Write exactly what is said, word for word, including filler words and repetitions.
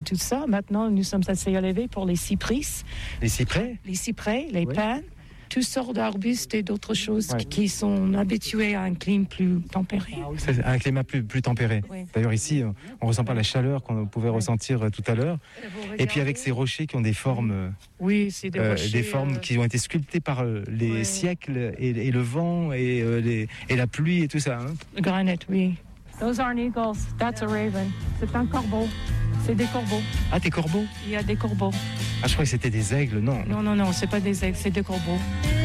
tout ça. Maintenant, nous sommes assez élevés pour les cypresses. Les cyprès? Les cyprès, les Ouais. pins, toutes sortes d'arbustes et d'autres choses Ouais. qui sont habitués à un climat plus tempéré. C'est un climat plus, plus tempéré. Oui. D'ailleurs, ici, on ne ressent pas la chaleur qu'on pouvait ressentir euh, tout à l'heure. Et puis avec ces rochers qui ont des formes, euh, Oui, c'est des euh, rochers. des formes euh, qui ont été sculptées par euh, les Ouais. siècles et, et le vent et, euh, les, et la pluie et tout ça. Hein. Granite, oui. Those aren't eagles. That's a raven. C'est un corbeau. C'est des corbeaux. Ah, des corbeaux? Il y a des corbeaux. Ah, je croyais que c'était des aigles, non. Non, non, non, c'est pas des aigles, c'est des corbeaux.